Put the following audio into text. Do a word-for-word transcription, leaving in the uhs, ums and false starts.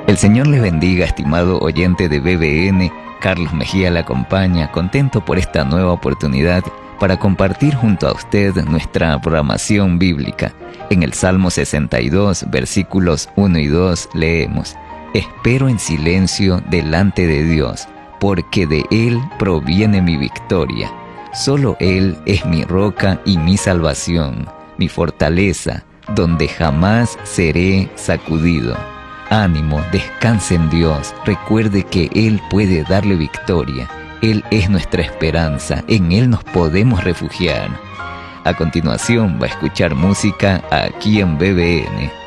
El Señor les bendiga, estimado oyente de B B N. Carlos Mejía le acompaña, contento por esta nueva oportunidad para compartir junto a usted nuestra programación bíblica. En el Salmo sesenta y dos, versículos uno y dos, leemos: Espero en silencio delante de Dios, porque de Él proviene mi victoria. Solo Él es mi roca y mi salvación, mi fortaleza, donde jamás seré sacudido. Ánimo, descanse en Dios, recuerde que Él puede darle victoria. Él es nuestra esperanza, en Él nos podemos refugiar. A continuación va a escuchar música aquí en B B N.